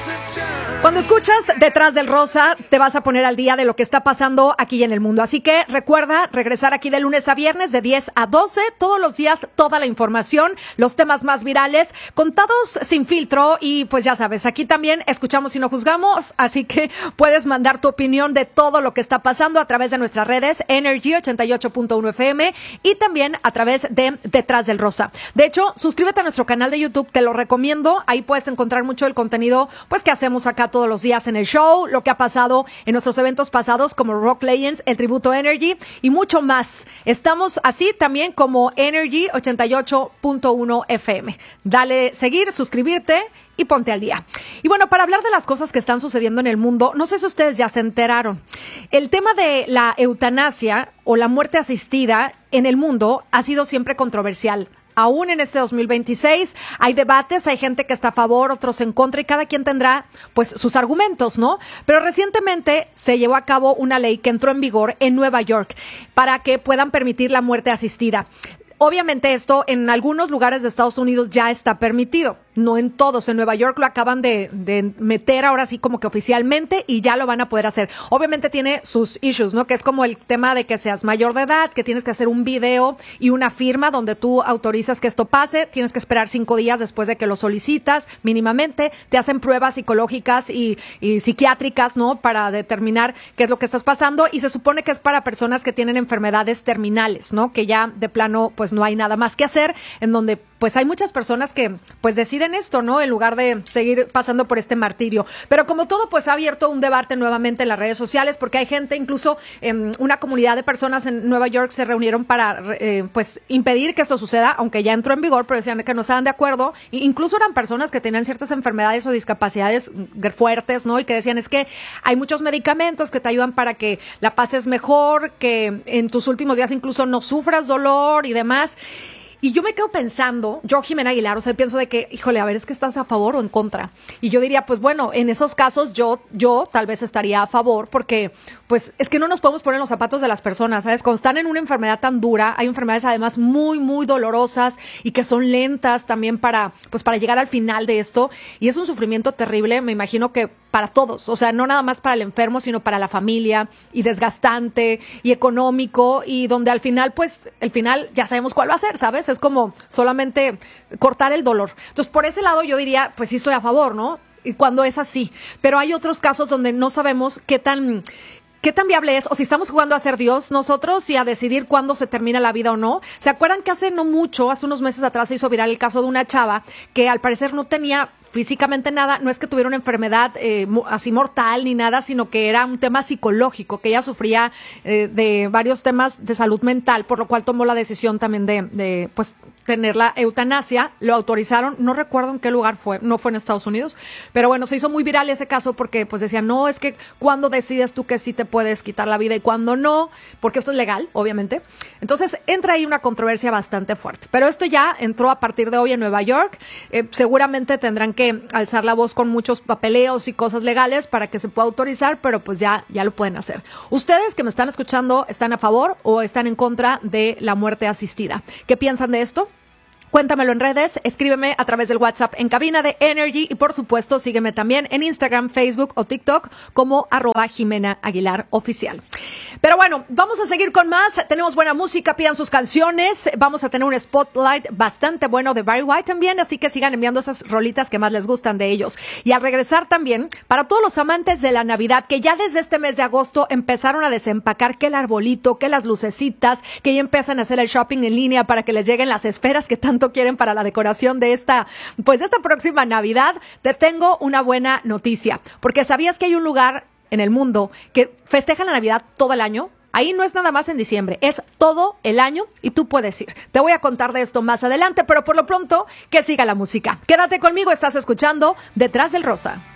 Cuando escuchas Detrás del Rosa, te vas a poner al día de lo que está pasando aquí en el mundo. Así que recuerda regresar aquí de lunes a viernes de 10 a 12, todos los días, toda la información, los temas más virales, contados sin filtro. Y pues ya sabes, aquí también escuchamos y no juzgamos, así que puedes mandar tu opinión de todo lo que está pasando a través de nuestras redes, Energy 88.1 FM, y también a través de Detrás del Rosa. De hecho, suscríbete a nuestro canal de YouTube, te lo recomiendo. Ahí puedes encontrar mucho del contenido pues que hacemos acá todos los días en el show, lo que ha pasado en nuestros eventos pasados como Rock Legends, el tributo Energy y mucho más. Estamos así también como Energy 88.1 FM. Dale seguir, suscribirte y ponte al día. Y bueno, para hablar de las cosas que están sucediendo en el mundo, no sé si ustedes ya se enteraron. El tema de la eutanasia o la muerte asistida en el mundo ha sido siempre controversial. Aún en este 2026 hay debates, hay gente que está a favor, otros en contra y cada quien tendrá pues sus argumentos, ¿no? Pero recientemente se llevó a cabo una ley que entró en vigor en Nueva York para que puedan permitir la muerte asistida. Obviamente esto en algunos lugares de Estados Unidos ya está permitido, no en todos. En Nueva York lo acaban de meter ahora sí como que oficialmente y ya lo van a poder hacer. Obviamente tiene sus issues, ¿no? Que es como el tema de que seas mayor de edad, que tienes que hacer un video y una firma donde tú autorizas que esto pase. Tienes que esperar 5 días después de que lo solicitas mínimamente. Te hacen pruebas psicológicas y psiquiátricas, ¿no? Para determinar qué es lo que estás pasando y se supone que es para personas que tienen enfermedades terminales, ¿no? Que ya de plano pues no hay nada más que hacer, en donde pues hay muchas personas que pues deciden esto, ¿no? En lugar de seguir pasando por este martirio. Pero como todo, pues ha abierto un debate nuevamente en las redes sociales, porque hay gente, incluso una comunidad de personas en Nueva York se reunieron para pues impedir que esto suceda, aunque ya entró en vigor, pero decían que no estaban de acuerdo. E incluso eran personas que tenían ciertas enfermedades o discapacidades fuertes, ¿no? Y que decían, es que hay muchos medicamentos que te ayudan para que la pases mejor, que en tus últimos días incluso no sufras dolor y demás. Y yo me quedo pensando, yo Jimena Aguilar, o sea, pienso de que, híjole, a ver, ¿es que estás a favor o en contra? Y yo diría, pues bueno, en esos casos yo tal vez estaría a favor, porque pues es que no nos podemos poner en los zapatos de las personas, ¿sabes? Cuando están en una enfermedad tan dura, hay enfermedades además muy, muy dolorosas y que son lentas también para llegar al final de esto. Y es un sufrimiento terrible, me imagino que para todos, o sea, no nada más para el enfermo, sino para la familia, y desgastante, y económico, y donde al final, pues, el final ya sabemos cuál va a ser, ¿sabes? Es como solamente cortar el dolor. Entonces, por ese lado yo diría, pues sí estoy a favor, ¿no? Y cuando es así. Pero hay otros casos donde no sabemos qué tan viable es, o si estamos jugando a ser Dios nosotros y a decidir cuándo se termina la vida o no. ¿Se acuerdan que hace no mucho, hace unos meses atrás, se hizo viral el caso de una chava que al parecer no tenía físicamente nada, no es que tuviera una enfermedad así mortal ni nada, sino que era un tema psicológico, que ella sufría de varios temas de salud mental, por lo cual tomó la decisión también de pues tener la eutanasia, lo autorizaron, no recuerdo en qué lugar fue, no fue en Estados Unidos, pero bueno, se hizo muy viral ese caso porque pues decían, no, es que cuando decides tú que sí te puedes quitar la vida y cuando no, porque esto es legal, obviamente. Entonces entra ahí una controversia bastante fuerte, pero esto ya entró a partir de hoy en Nueva York. Seguramente tendrán que alzar la voz con muchos papeleos y cosas legales para que se pueda autorizar, pero pues ya lo pueden hacer. Ustedes que me están escuchando, ¿están a favor o están en contra de la muerte asistida? ¿Qué piensan de esto? Cuéntamelo en redes, escríbeme a través del WhatsApp en cabina de Energy y por supuesto sígueme también en Instagram, Facebook o TikTok como @Jimena Aguilar Oficial. Pero bueno, vamos a seguir con más. Tenemos buena música, pidan sus canciones. Vamos a tener un spotlight bastante bueno de Barry White también, así que sigan enviando esas rolitas que más les gustan de ellos. Y al regresar también, para todos los amantes de la Navidad, que ya desde este mes de agosto empezaron a desempacar que el arbolito, que las lucecitas, que ya empiezan a hacer el shopping en línea para que les lleguen las esferas que tanto quieren para la decoración de esta próxima Navidad, te tengo una buena noticia, porque ¿sabías que hay un lugar en el mundo que festeja la Navidad todo el año? Ahí no es nada más en diciembre, es todo el año y tú puedes ir. Te voy a contar de esto más adelante, pero por lo pronto, que siga la música. Quédate conmigo, estás escuchando Detrás del Rosa.